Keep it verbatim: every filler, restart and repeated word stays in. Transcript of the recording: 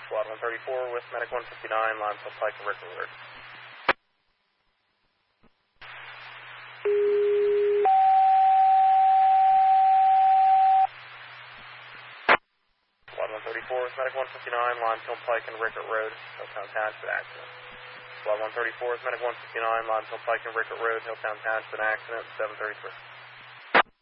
Squad one thirty-four with Medic one fifty-nine, Limestone Pike and Rickard Road. Squad one thirty-four with Medic one fifty-nine, Limestone Pike and Rickard Road, Hilltown Township accident. Squad one thirty-four with Medic one fifty-nine, Limestone Pike and Rickard Road, Hilltown Township accident, seven thirty-three.